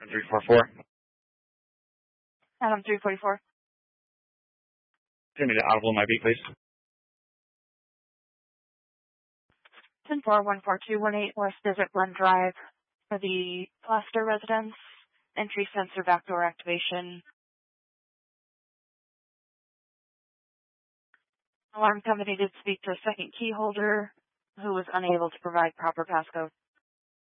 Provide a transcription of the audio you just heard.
344. Adam 344. Give me the audible in my beat, please. 10-4-14218 West Desert Glen Drive for the Plaster residence. Entry sensor backdoor activation. Alarm company did speak to a second key holder who was unable to provide proper passcode.